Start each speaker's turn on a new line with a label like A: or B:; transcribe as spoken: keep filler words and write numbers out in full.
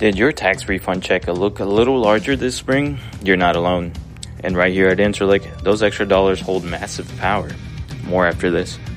A: Did your tax refund check look a little larger this spring? You're not alone. And right here at Interlick, those extra dollars hold massive power. More after this.